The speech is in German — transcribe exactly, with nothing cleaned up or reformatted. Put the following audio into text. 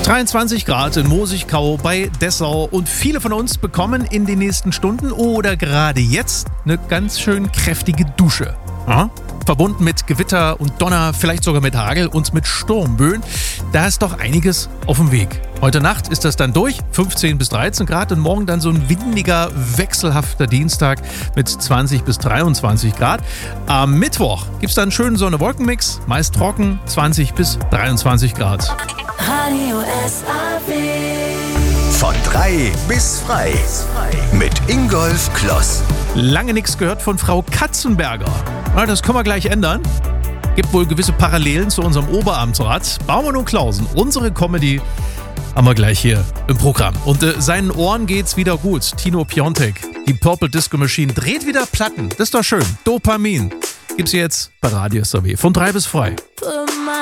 dreiundzwanzig Grad in Moosigkau bei Dessau und viele von uns bekommen in den nächsten Stunden oder gerade jetzt eine ganz schön kräftige Dusche. Aha. Verbunden mit Gewitter und Donner, vielleicht sogar mit Hagel und mit Sturmböen. Da ist doch einiges auf dem Weg. Heute Nacht ist das dann durch, fünfzehn bis dreizehn Grad und morgen dann so ein windiger, wechselhafter Dienstag mit zwanzig bis dreiundzwanzig Grad. Am Mittwoch gibt es dann einen schönen Sonne-Wolken-Mix, meist trocken, zwanzig bis dreiundzwanzig Grad. Radio S A W. Von drei bis frei. Mit Ingolf Kloss. Lange nichts gehört von Frau Katzenberger. Na, das können wir gleich ändern. Gibt wohl gewisse Parallelen zu unserem Oberamtsrat. Baumann und Klausen, unsere Comedy, haben wir gleich hier im Programm. Und äh, seinen Ohren geht's wieder gut. Tino Piontek, die Purple Disco Machine, dreht wieder Platten. Das ist doch schön. Dopamin gibt's jetzt bei Radio S A W. Von drei bis frei.